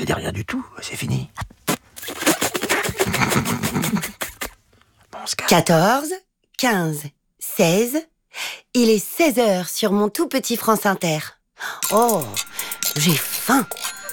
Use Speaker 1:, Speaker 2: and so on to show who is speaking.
Speaker 1: dit rien du tout, c'est fini. Bon, on se calme.
Speaker 2: 14, 15, 16. Il est 16 heures sur mon tout petit France Inter. Oh, j'ai faim.